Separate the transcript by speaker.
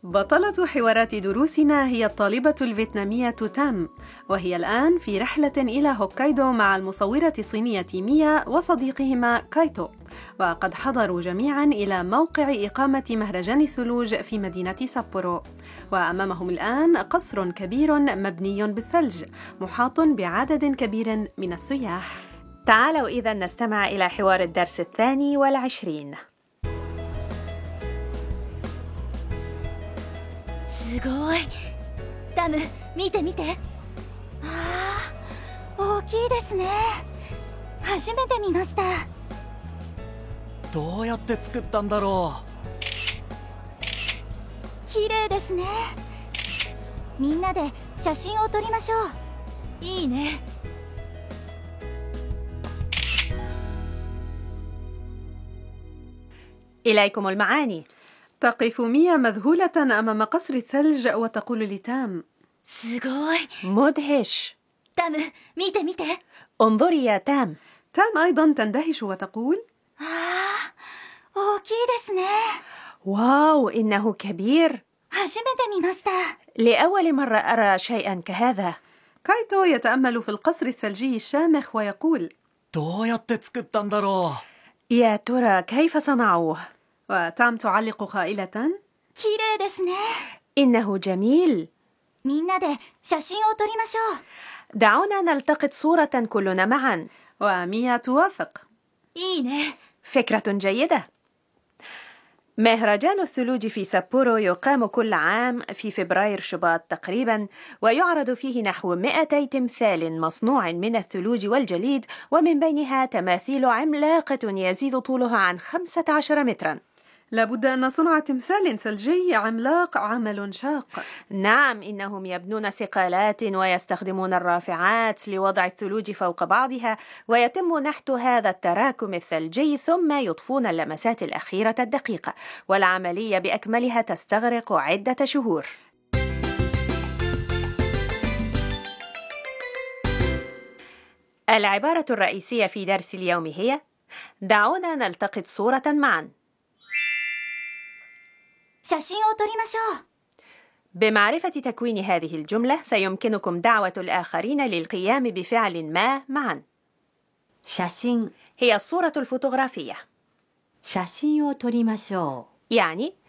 Speaker 1: بطلة حوارات دروسنا هي الطالبة الفيتنامية تام، وهي الآن في رحلة إلى هوكايدو مع المصورة الصينية ميا وصديقهما كايتو، وقد حضروا جميعاً إلى موقع إقامة مهرجان الثلوج في مدينة سابورو، وأمامهم الآن قصر كبير مبني بالثلج محاط بعدد كبير من السياح.
Speaker 2: تعالوا إذا نستمع إلى حوار الدرس 22.
Speaker 3: すごい。ダム、見て見て。ああ、大きいですね。初めて見ました。
Speaker 4: どうやって作ったんだろう。
Speaker 3: 綺麗ですね。みんなで写真を撮りましょう。いいね。
Speaker 2: إليكم المعاني.
Speaker 1: تقف ميا مذهولة أمام قصر الثلج وتقول لتام:
Speaker 3: すごい。
Speaker 2: مدهش.
Speaker 3: ダム、見て見て。
Speaker 2: انظري يا تام.
Speaker 1: تام أيضا تندهش وتقول:
Speaker 3: ああ、大きいですね。
Speaker 2: واو، إنه كبير.
Speaker 3: 初めて見ました。
Speaker 2: لأول مرة أرى شيئا كهذا.
Speaker 1: كايتو يتأمل في القصر الثلجي الشامخ ويقول:
Speaker 4: どうやって作ったんだろう。
Speaker 2: يا ترى كيف صنعوه؟
Speaker 1: وتام تعلق قائلة:
Speaker 3: 綺麗ですね。
Speaker 2: إنه جميل.
Speaker 3: みんなで写真を撮りましょう。
Speaker 2: دعونا نلتقط صورة كلنا معا.
Speaker 1: وميا توافق.
Speaker 3: いいね。
Speaker 2: فكرة جيدة. مهرجان الثلوج في سابورو يقام كل عام في فبراير شباط تقريبا، ويعرض فيه نحو 200 تمثال مصنوع من الثلوج والجليد، ومن بينها تماثيل عملاقة يزيد طولها عن 15 مترا.
Speaker 1: لابد أن صنع تمثال ثلجي عملاق عمل شاق.
Speaker 2: نعم، إنهم يبنون سقالات ويستخدمون الرافعات لوضع الثلوج فوق بعضها، ويتم نحت هذا التراكم الثلجي ثم يضفون اللمسات الأخيرة الدقيقة، والعملية بأكملها تستغرق عدة شهور. العبارة الرئيسية في درس اليوم هي: دعونا نلتقط صورة معا.
Speaker 3: 写真を撮りましょう。
Speaker 2: بمعرفة تكوين هذه الجملة سيمكنكم دعوة الآخرين للقيام بفعل ما معا.
Speaker 5: 写真
Speaker 2: هي الصورة الفوتوغرافية،
Speaker 5: 写真を撮りましょう。
Speaker 2: يعني